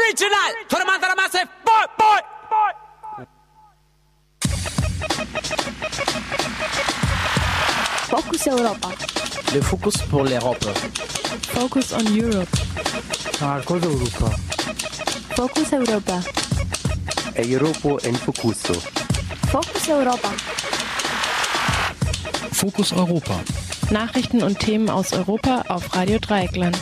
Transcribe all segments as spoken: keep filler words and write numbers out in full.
Original. For the man that I say, boy, boy, boy. Focus Europa. Le focus pour l'Europe. Focus on Europe. Marcos Europa. Focus Europa. Europa en Focuso. Focus Europa. Fokus Europa. Nachrichten und Themen aus Europa auf Radio Dreieckland.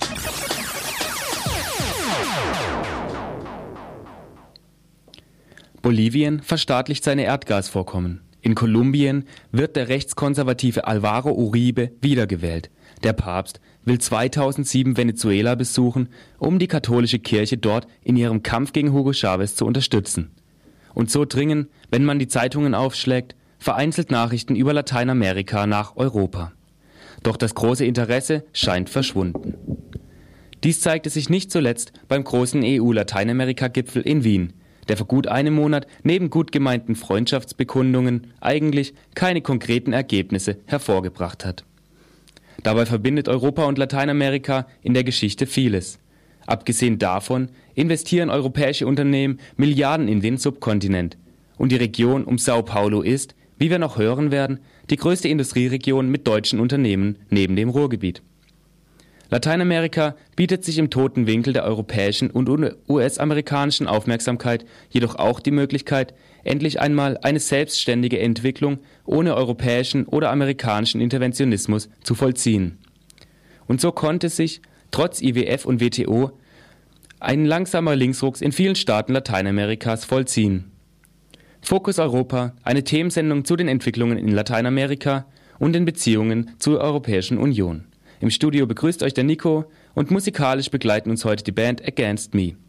Bolivien verstaatlicht seine Erdgasvorkommen. In Kolumbien wird der rechtskonservative Alvaro Uribe wiedergewählt. Der Papst will zweitausendsieben Venezuela besuchen, um die katholische Kirche dort in ihrem Kampf gegen Hugo Chavez zu unterstützen. Und so dringen, wenn man die Zeitungen aufschlägt, vereinzelt Nachrichten über Lateinamerika nach Europa. Doch das große Interesse scheint verschwunden. Dies zeigte sich nicht zuletzt beim großen E U-Lateinamerika-Gipfel in Wien, der vor gut einem Monat neben gut gemeinten Freundschaftsbekundungen eigentlich keine konkreten Ergebnisse hervorgebracht hat. Dabei verbindet Europa und Lateinamerika in der Geschichte vieles. Abgesehen davon investieren europäische Unternehmen Milliarden in den Subkontinent. Und die Region um Sao Paulo ist, wie wir noch hören werden, die größte Industrieregion mit deutschen Unternehmen neben dem Ruhrgebiet. Lateinamerika bietet sich im toten Winkel der europäischen und U S-amerikanischen Aufmerksamkeit jedoch auch die Möglichkeit, endlich einmal eine selbstständige Entwicklung ohne europäischen oder amerikanischen Interventionismus zu vollziehen. Und so konnte sich, trotz I W F und W T O, ein langsamer Linksruck in vielen Staaten Lateinamerikas vollziehen. Fokus Europa, eine Themensendung zu den Entwicklungen in Lateinamerika und den Beziehungen zur Europäischen Union. Im Studio begrüßt euch der Nico und musikalisch begleiten uns heute die Band Against Me.